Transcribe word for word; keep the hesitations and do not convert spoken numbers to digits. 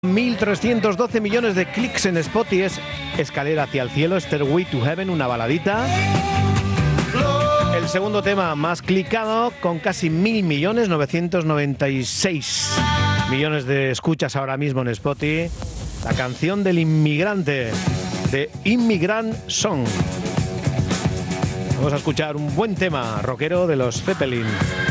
mil trescientos doce millones de clics en Spotify. Es Escalera hacia el cielo, Stairway to Heaven, una baladita. El segundo tema más clicado, con casi mil millones, novecientos noventa y seis millones de escuchas ahora mismo en Spotify. La canción del inmigrante, de Immigrant Song. Vamos a escuchar un buen tema rockero de los Zeppelin.